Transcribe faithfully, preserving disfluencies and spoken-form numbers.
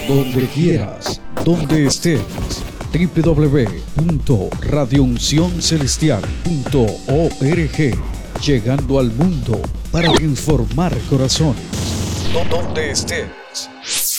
donde quieras, donde estés. w w w punto radio unción celestial punto org, llegando al mundo para transformar corazones. Donde estés.